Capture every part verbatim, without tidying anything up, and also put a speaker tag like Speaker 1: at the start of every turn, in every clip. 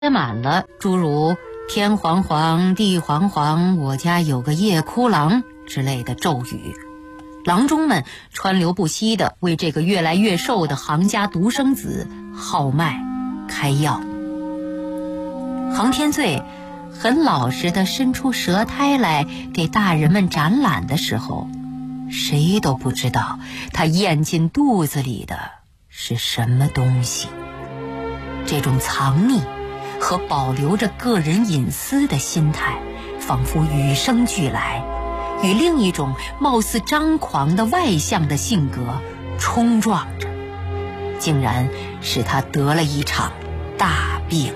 Speaker 1: 满了诸如天黄黄地黄黄我家有个夜哭郎之类的咒语。郎中们川流不息地为这个越来越瘦的行家独生子号脉开药。杭天醉很老实地伸出舌苔来给大人们展览的时候，谁都不知道他咽进肚子里的是什么东西。这种藏匿和保留着个人隐私的心态，仿佛与生俱来，与另一种貌似张狂的外向的性格冲撞着，竟然使他得了一场大病。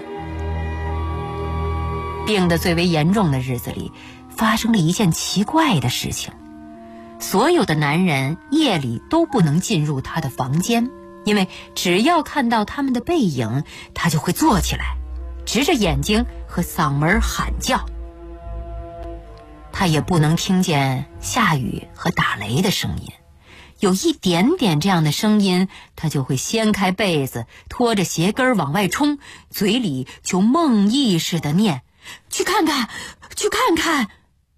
Speaker 1: 病得最为严重的日子里，发生了一件奇怪的事情。所有的男人夜里都不能进入他的房间，因为只要看到他们的背影，他就会坐起来，直着眼睛和嗓门喊叫。他也不能听见下雨和打雷的声音，有一点点这样的声音，他就会掀开被子，拖着鞋跟往外冲，嘴里就梦呓似的念：去看看，去看看。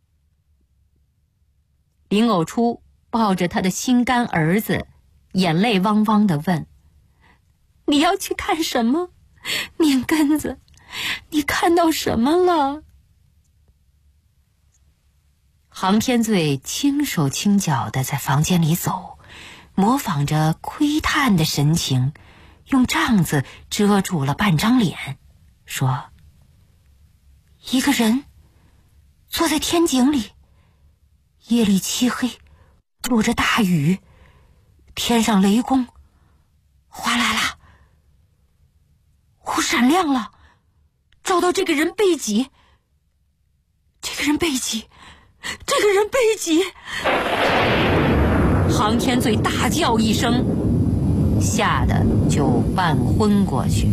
Speaker 1: 林藕初抱着他的心肝儿子，眼泪汪汪地问：你要去看什么？命根子，你看到什么了？杭天醉轻手轻脚地在房间里走，模仿着窥探的神情，用帐子遮住了半张脸，说：一个人坐在天井里，夜里漆黑，落着大雨，天上雷公哗啦啦，忽闪亮了，照到这个人背脊，这个人背脊，这个人背脊。杭天醉大叫一声，吓得就半昏过去。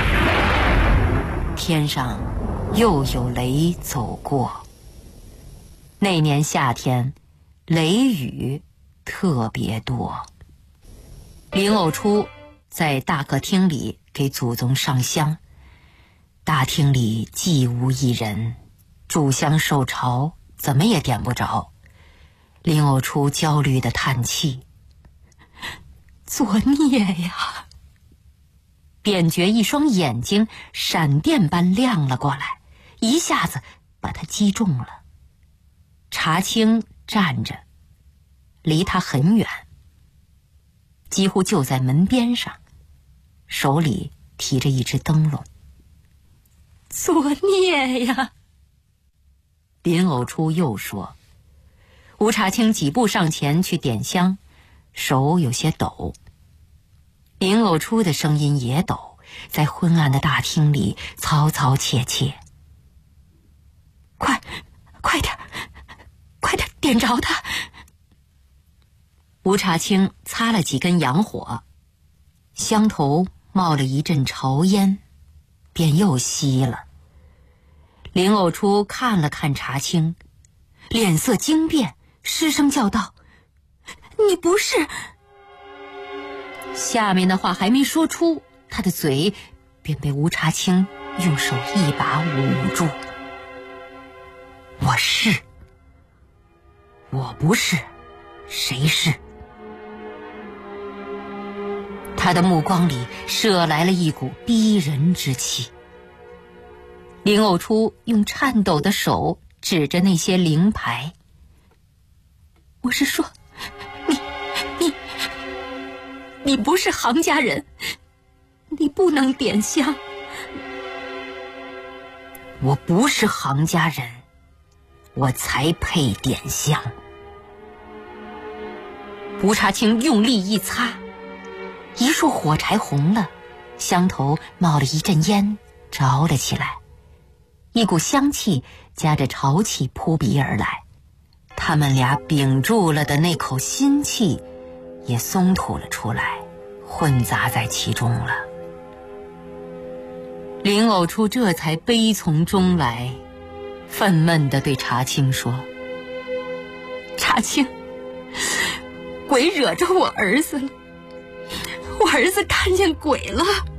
Speaker 1: 天上又有雷走过。那年夏天，雷雨特别多。林藕初在大客厅里给祖宗上香，大厅里寂无一人，炷香受潮，怎么也点不着。林藕初焦虑地叹气：作孽呀！便觉一双眼睛闪电般亮了过来，一下子把他击中了。茶青站着，离他很远，几乎就在门边上，手里提着一只灯笼。作孽呀！林藕初又说。吴茶青几步上前去点香，手有些抖。林藕初的声音也抖，在昏暗的大厅里嘈嘈切切：快快点快点点着他！吴茶青擦了几根洋火，香头冒了一阵潮烟，便又熄了。林藕初看了看茶青，脸色惊变，失声叫道：你不是……下面的话还没说出，他的嘴便被吴茶青用手一把捂住。我是，我不是，谁是？他的目光里射来了一股逼人之气。林藕初用颤抖的手指着那些灵牌：我是说，你你你不是杭家人，你不能点香。我不是杭家人，我才配点香。吴茶青用力一擦，一束火柴红了，香头冒了一阵烟，着了起来，一股香气夹着潮气扑鼻而来，他们俩屏住了的那口心气也松吐了出来，混杂在其中了。林藕初这才悲从中来，愤懑地对茶青说：茶青，鬼惹着我儿子了，我儿子看见鬼了。